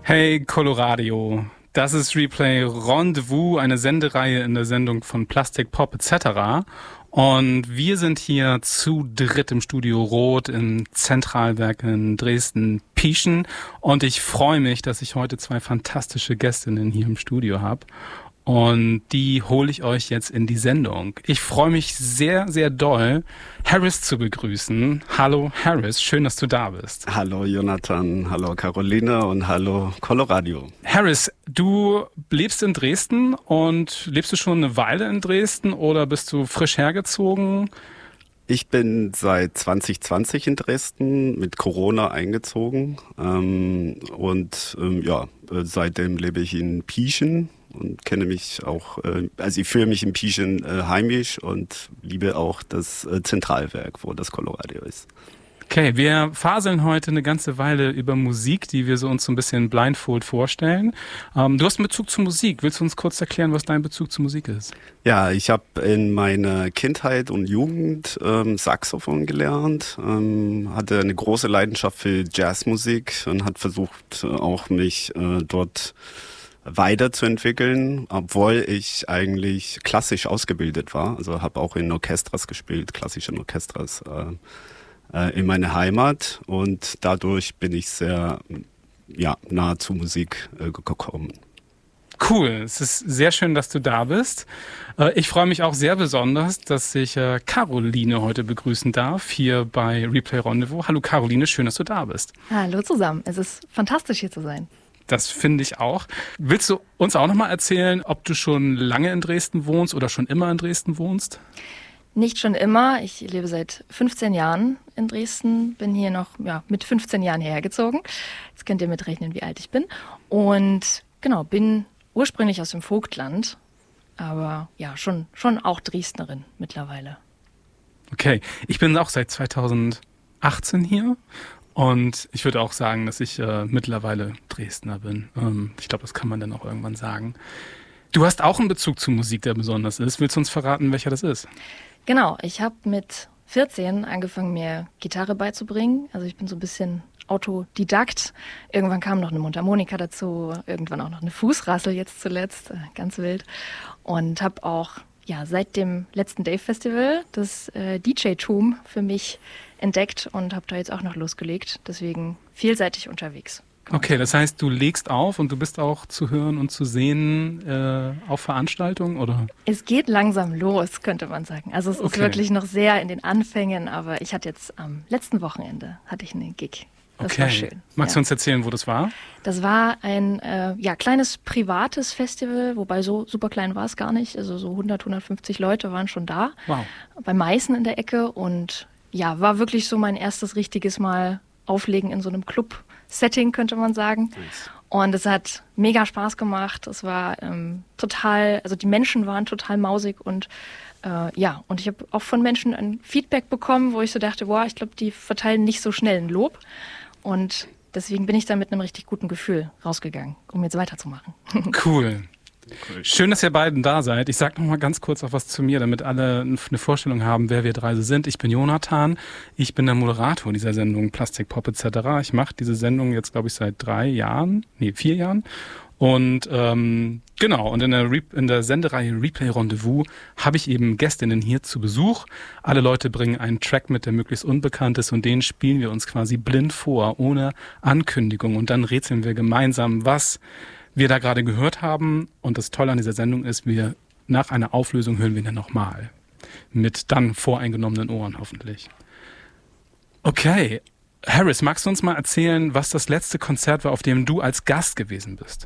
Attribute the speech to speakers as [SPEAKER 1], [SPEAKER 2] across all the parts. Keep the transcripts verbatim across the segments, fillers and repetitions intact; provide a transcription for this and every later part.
[SPEAKER 1] Hey Coloradio, das ist Replay Rendezvous, eine Sendereihe in der Sendung von Plastic Pop et cetera. Und wir sind hier zu dritt im Studio Rot im Zentralwerk in Dresden-Pieschen. Und ich freue mich, dass ich heute zwei fantastische Gästinnen hier im Studio habe. Und die hole ich euch jetzt in die Sendung. Ich freue mich sehr, sehr doll, Harris zu begrüßen. Hallo Harris, schön, dass du da bist.
[SPEAKER 2] Hallo Jonathan, hallo Caroline und hallo Coloradio.
[SPEAKER 1] Harris, du lebst in Dresden und lebst du schon eine Weile in Dresden oder bist du frisch hergezogen?
[SPEAKER 2] Ich bin seit zwanzig zwanzig in Dresden, mit Corona eingezogen ähm, und ähm, ja, seitdem lebe ich in Pieschen und kenne mich auch, äh, also ich fühle mich in Pieschen äh, heimisch und liebe auch das äh, Zentralwerk, wo das Coloradio ist.
[SPEAKER 1] Okay, wir faseln heute eine ganze Weile über Musik, die wir so uns so ein bisschen blindfold vorstellen. Ähm, du hast einen Bezug zur Musik. Willst du uns kurz erklären, was dein Bezug zur Musik ist?
[SPEAKER 2] Ja, ich habe in meiner Kindheit und Jugend ähm, Saxophon gelernt, ähm, hatte eine große Leidenschaft für Jazzmusik und hat versucht auch mich äh, dort weiterzuentwickeln, obwohl ich eigentlich klassisch ausgebildet war. Also habe auch in Orchestras gespielt, klassischen Orchestras äh, äh, in meiner Heimat und dadurch bin ich sehr ja, nah zur Musik äh, gekommen.
[SPEAKER 1] Cool, es ist sehr schön, dass du da bist. Äh, ich freue mich auch sehr besonders, dass ich äh, Caroline heute begrüßen darf, hier bei Replay Rendezvous. Hallo Caroline, schön, dass du da bist.
[SPEAKER 3] Hallo zusammen, es ist fantastisch hier zu sein.
[SPEAKER 1] Das finde ich auch. Willst du uns auch noch mal erzählen, ob du schon lange in Dresden wohnst oder schon immer in Dresden wohnst?
[SPEAKER 3] Nicht schon immer. Ich lebe seit fünfzehn Jahren in Dresden, bin hier noch ja, mit fünfzehn Jahren hergezogen. Jetzt könnt ihr mitrechnen, wie alt ich bin. Und genau, bin ursprünglich aus dem Vogtland, aber ja, schon, schon auch Dresdnerin mittlerweile.
[SPEAKER 1] Okay, ich bin auch seit zweitausendachtzehn hier. Und ich würde auch sagen, dass ich äh, mittlerweile Dresdner bin. Ähm, ich glaube, das kann man dann auch irgendwann sagen. Du hast auch einen Bezug zu Musik, der besonders ist. Willst du uns verraten, welcher das ist?
[SPEAKER 3] Genau, ich habe mit vierzehn angefangen, mir Gitarre beizubringen. Also ich bin so ein bisschen Autodidakt. Irgendwann kam noch eine Mundharmonika dazu, irgendwann auch noch eine Fußrassel jetzt zuletzt, äh, ganz wild. Und habe auch ja seit dem letzten Dave-Festival das äh, D J-Tum für mich entdeckt und habe da jetzt auch noch losgelegt. Deswegen vielseitig unterwegs.
[SPEAKER 1] Okay, das heißt, du legst auf und du bist auch zu hören und zu sehen äh, auf Veranstaltungen, oder?
[SPEAKER 3] Es geht langsam los, könnte man sagen. Also es ist
[SPEAKER 1] Okay.
[SPEAKER 3] wirklich noch sehr in den Anfängen, aber ich hatte jetzt am letzten Wochenende hatte ich einen Gig. Das
[SPEAKER 1] Okay.
[SPEAKER 3] war schön.
[SPEAKER 1] Magst
[SPEAKER 3] ja.
[SPEAKER 1] du uns erzählen, wo das war?
[SPEAKER 3] Das war ein äh, ja, kleines privates Festival, wobei so super klein war es gar nicht. Also so hundert, hundertfünfzig Leute waren schon da.
[SPEAKER 1] Wow.
[SPEAKER 3] Bei Meißen in der Ecke und ja, war wirklich so mein erstes richtiges Mal Auflegen in so einem Club-Setting, könnte man sagen.
[SPEAKER 2] Nice.
[SPEAKER 3] Und es hat mega Spaß gemacht. Es war ähm, total, also die Menschen waren total mausig und äh, ja, und ich habe auch von Menschen ein Feedback bekommen, wo ich so dachte, boah, ich glaube, die verteilen nicht so schnell ein Lob. Und deswegen bin ich da mit einem richtig guten Gefühl rausgegangen, um jetzt weiterzumachen.
[SPEAKER 1] Cool. Schön, dass ihr beiden da seid. Ich sage noch mal ganz kurz auch was zu mir, damit alle eine Vorstellung haben, wer wir drei so sind. Ich bin Jonathan, ich bin der Moderator dieser Sendung Plastic Pop et cetera. Ich mache diese Sendung jetzt, glaube ich, seit drei Jahren, nee, vier Jahren. Und ähm, genau, und in der, Re- in der Sendereihe Replay Rendezvous habe ich eben Gästinnen hier zu Besuch. Alle Leute bringen einen Track mit, der möglichst unbekannt ist, und den spielen wir uns quasi blind vor, ohne Ankündigung. Und dann rätseln wir gemeinsam, was wir da gerade gehört haben. Und das Tolle an dieser Sendung ist, wir nach einer Auflösung hören wir ihn dann nochmal. Mit dann voreingenommenen Ohren hoffentlich. Okay, Harris, magst du uns mal erzählen, was das letzte Konzert war, auf dem du als Gast gewesen bist?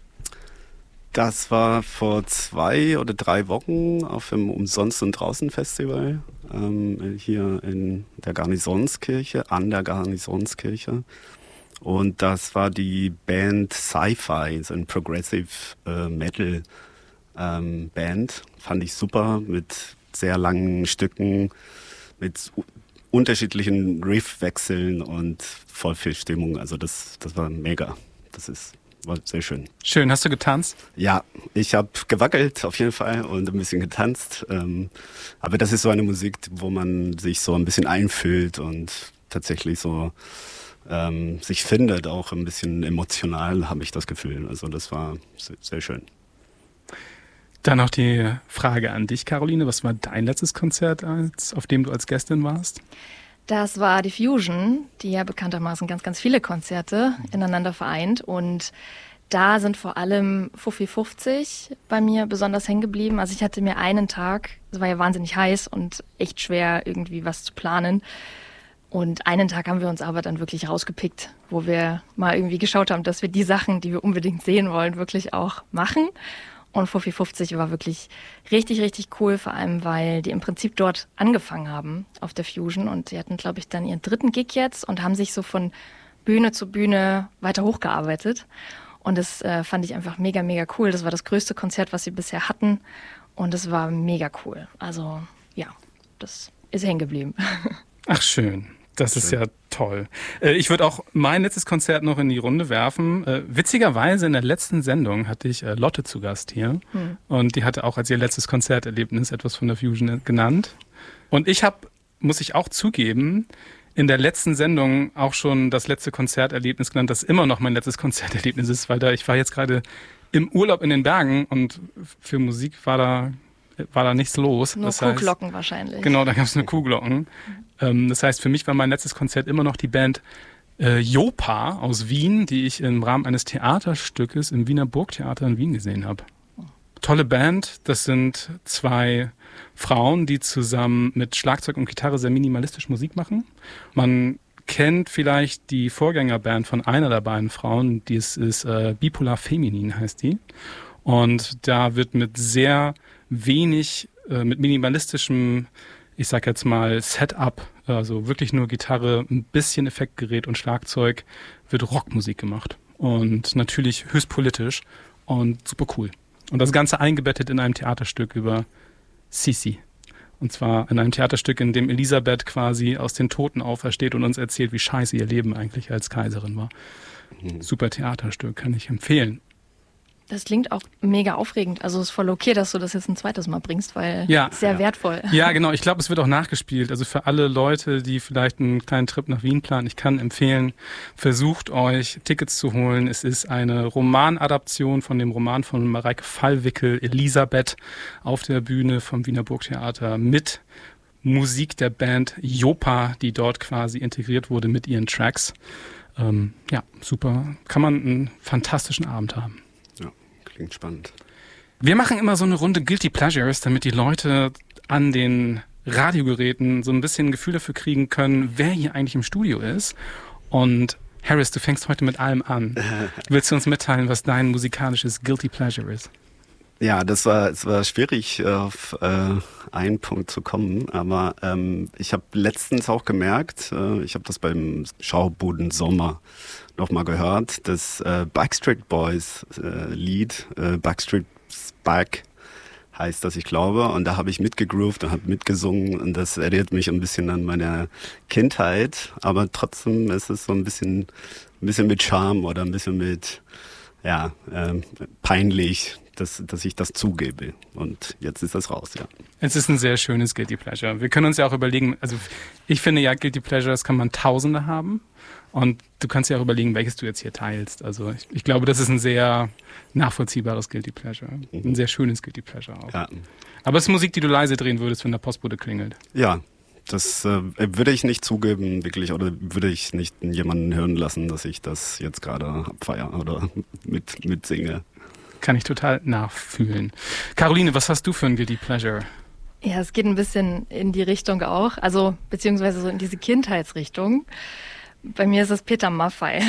[SPEAKER 2] Das war vor zwei oder drei Wochen auf dem Umsonst- und Draußen-Festival ähm, hier in der Garnisonskirche, an der Garnisonskirche. Und das war die Band Sci-Fi, so ein Progressive äh, Metal ähm, Band. Fand ich super, mit sehr langen Stücken, mit u- unterschiedlichen Riffwechseln und voll viel Stimmung. Also das, das war mega. Das ist war sehr schön.
[SPEAKER 1] Schön, hast du getanzt?
[SPEAKER 2] Ja, ich habe gewackelt auf jeden Fall und ein bisschen getanzt. Ähm, aber das ist so eine Musik, wo man sich so ein bisschen einfühlt und tatsächlich so ähm, sich findet, auch ein bisschen emotional, habe ich das Gefühl. Also das war sehr, sehr schön.
[SPEAKER 1] Dann noch die Frage an dich, Caroline. Was war dein letztes Konzert, als, auf dem du als Gästin warst?
[SPEAKER 3] Das war die Fusion, die ja bekanntermaßen ganz, ganz viele Konzerte ineinander vereint. Und da sind vor allem Fuffi fünfzig bei mir besonders hängen geblieben. Also ich hatte mir einen Tag, es war ja wahnsinnig heiß und echt schwer, irgendwie was zu planen. Und einen Tag haben wir uns aber dann wirklich rausgepickt, wo wir mal irgendwie geschaut haben, dass wir die Sachen, die wir unbedingt sehen wollen, wirklich auch machen. Und Fuffi fünfzig war wirklich richtig, richtig cool, vor allem, weil die im Prinzip dort angefangen haben auf der Fusion. Und die hatten, glaube ich, dann ihren dritten Gig jetzt und haben sich so von Bühne zu Bühne weiter hochgearbeitet. Und das äh, fand ich einfach mega, mega cool. Das war das größte Konzert, was sie bisher hatten. Und es war mega cool. Also ja, das ist hängen geblieben.
[SPEAKER 1] Ach schön. Das ist ja toll. Ich würde auch mein letztes Konzert noch in die Runde werfen. Witzigerweise in der letzten Sendung hatte ich Lotte zu Gast hier. Hm. Und die hatte auch als ihr letztes Konzerterlebnis etwas von der Fusion genannt. Und ich habe, muss ich auch zugeben, in der letzten Sendung auch schon das letzte Konzerterlebnis genannt, das immer noch mein letztes Konzerterlebnis ist, weil da ich war jetzt gerade im Urlaub in den Bergen und für Musik war da war da nichts los.
[SPEAKER 3] Nur
[SPEAKER 1] das
[SPEAKER 3] Kuhglocken
[SPEAKER 1] heißt,
[SPEAKER 3] wahrscheinlich.
[SPEAKER 1] Genau, da gab es nur Kuhglocken. Ähm, das heißt, für mich war mein letztes Konzert immer noch die Band äh, Jopa aus Wien, die ich im Rahmen eines Theaterstückes im Wiener Burgtheater in Wien gesehen habe. Tolle Band, das sind zwei Frauen, die zusammen mit Schlagzeug und Gitarre sehr minimalistisch Musik machen. Man kennt vielleicht die Vorgängerband von einer der beiden Frauen, die ist, ist äh, Bipolar Feminin heißt die. Und da wird mit sehr wenig, äh, mit minimalistischem, ich sag jetzt mal Setup, also wirklich nur Gitarre, ein bisschen Effektgerät und Schlagzeug, wird Rockmusik gemacht. Und natürlich höchst politisch und super cool. Und das Ganze eingebettet in einem Theaterstück über Sisi. Und zwar in einem Theaterstück, in dem Elisabeth quasi aus den Toten aufersteht und uns erzählt, wie scheiße ihr Leben eigentlich als Kaiserin war. Mhm. Super Theaterstück, kann ich empfehlen.
[SPEAKER 3] Das klingt auch mega aufregend. Also es ist voll okay, dass du das jetzt ein zweites Mal bringst, weil
[SPEAKER 1] ja,
[SPEAKER 3] sehr
[SPEAKER 1] ja.
[SPEAKER 3] wertvoll.
[SPEAKER 1] Ja, genau. Ich glaube, es wird auch nachgespielt. Also für alle Leute, die vielleicht einen kleinen Trip nach Wien planen, ich kann empfehlen, versucht euch Tickets zu holen. Es ist eine Romanadaption von dem Roman von Mareike Fallwickel, Elisabeth, auf der Bühne vom Wiener Burgtheater mit Musik der Band Jopa, die dort quasi integriert wurde mit ihren Tracks. Ähm, ja, super. Kann man einen fantastischen Abend haben.
[SPEAKER 2] Klingt spannend.
[SPEAKER 1] Wir machen immer so eine Runde Guilty Pleasures, damit die Leute an den Radiogeräten so ein bisschen ein Gefühl dafür kriegen können, wer hier eigentlich im Studio ist. Und Harris, du fängst heute mit allem an. Willst du uns mitteilen, was dein musikalisches Guilty Pleasure ist?
[SPEAKER 2] Ja, das war, es war schwierig, auf äh, einen Punkt zu kommen, aber ähm, ich habe letztens auch gemerkt, äh, ich habe das beim Schaubuden Sommer nochmal gehört, das äh, Backstreet Boys äh, Lied, äh, Backstreet's Back heißt das, ich glaube, und da habe ich mitgegroovt und habe mitgesungen und das erinnert mich ein bisschen an meine Kindheit, aber trotzdem ist es so ein bisschen, ein bisschen mit Charme oder ein bisschen mit, ja, äh, peinlich, dass, dass ich das zugebe. Und jetzt ist das raus, ja.
[SPEAKER 1] Es ist ein sehr schönes Guilty Pleasure. Wir können uns ja auch überlegen, also ich finde ja, Guilty Pleasures kann man Tausende haben. Und du kannst ja auch überlegen, welches du jetzt hier teilst. Also ich, ich glaube, das ist ein sehr nachvollziehbares Guilty Pleasure. Ein sehr schönes Guilty Pleasure auch. Ja. Aber es ist Musik, die du leise drehen würdest, wenn der Postbote klingelt.
[SPEAKER 2] Ja, das äh, würde ich nicht zugeben, wirklich, oder würde ich nicht jemanden hören lassen, dass ich das jetzt gerade abfeiere oder mit, mitsinge.
[SPEAKER 1] Kann ich total nachfühlen. Caroline, was hast du für ein Guilty Pleasure?
[SPEAKER 3] Ja, es geht ein bisschen in die Richtung auch, also beziehungsweise so in diese Kindheitsrichtung. Bei mir ist es Peter Maffay.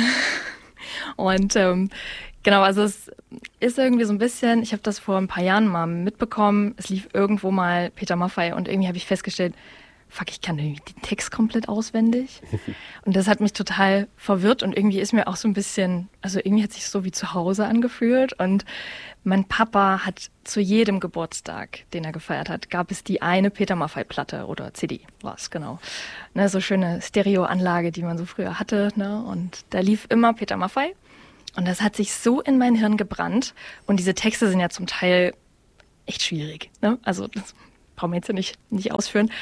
[SPEAKER 3] Und ähm, genau, also es ist irgendwie so ein bisschen, ich habe das vor ein paar Jahren mal mitbekommen, es lief irgendwo mal Peter Maffay und irgendwie habe ich festgestellt, fuck, ich kann den Text komplett auswendig. Und das hat mich total verwirrt und irgendwie ist mir auch so ein bisschen, also irgendwie hat sich so wie zu Hause angefühlt. Und mein Papa hat zu jedem Geburtstag, den er gefeiert hat, gab es die eine Peter Maffay-Platte oder C D, war es, genau. Ne, so schöne Stereoanlage, die man so früher hatte. Ne? Und da lief immer Peter Maffay. Und das hat sich so in mein Hirn gebrannt. Und diese Texte sind ja zum Teil echt schwierig. Ne? Also das brauchen wir jetzt ja nicht, nicht ausführen.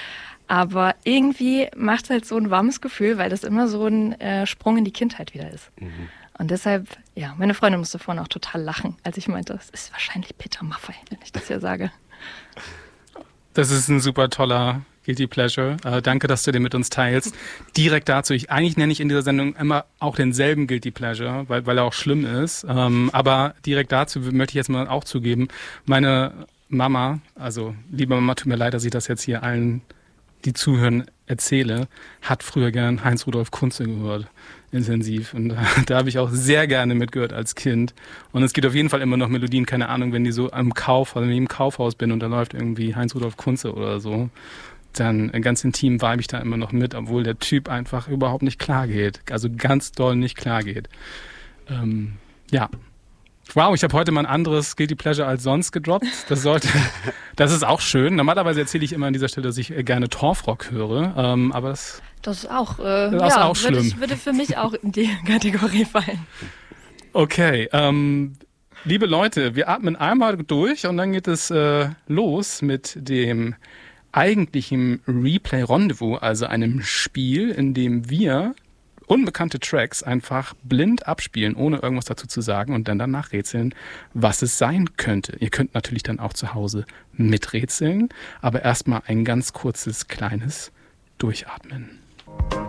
[SPEAKER 3] Aber irgendwie macht es halt so ein warmes Gefühl, weil das immer so ein äh, Sprung in die Kindheit wieder ist. Mhm. Und deshalb, ja, meine Freundin musste vorhin auch total lachen, als ich meinte, es ist wahrscheinlich Peter Maffay, wenn ich das hier sage.
[SPEAKER 1] Das ist ein super toller Guilty Pleasure. Äh, danke, dass du den mit uns teilst. Direkt dazu, ich eigentlich nenne ich in dieser Sendung immer auch denselben Guilty Pleasure, weil, weil er auch schlimm ist. Ähm, aber direkt dazu möchte ich jetzt mal auch zugeben, meine Mama, also liebe Mama, tut mir leid, dass ich das jetzt hier allen, die zuhören, erzähle, hat früher gern Heinz-Rudolf Kunze gehört, intensiv. Und da, da habe ich auch sehr gerne mitgehört als Kind. Und es gibt auf jeden Fall immer noch Melodien, keine Ahnung, wenn die so am Kauf, also wenn ich im Kaufhaus bin und da läuft irgendwie Heinz-Rudolf Kunze oder so, dann ganz intim vibe ich da immer noch mit, obwohl der Typ einfach überhaupt nicht klar geht. Also ganz doll nicht klar geht. Ähm, ja. Wow, ich habe heute mal ein anderes Guilty Pleasure als sonst gedroppt. Das sollte, das ist auch schön. Normalerweise erzähle ich immer an dieser Stelle, dass ich gerne Torfrock höre, ähm, aber das,
[SPEAKER 3] das ist auch, äh,
[SPEAKER 1] das ist
[SPEAKER 3] ja,
[SPEAKER 1] auch schlimm.
[SPEAKER 3] Würde, würde für mich auch in die Kategorie fallen.
[SPEAKER 1] Okay, ähm, liebe Leute, wir atmen einmal durch und dann geht es äh, los mit dem eigentlichen Replay Rendezvous, also einem Spiel, in dem wir unbekannte Tracks einfach blind abspielen, ohne irgendwas dazu zu sagen und dann danach rätseln, was es sein könnte. Ihr könnt natürlich dann auch zu Hause miträtseln, aber erstmal ein ganz kurzes, kleines Durchatmen.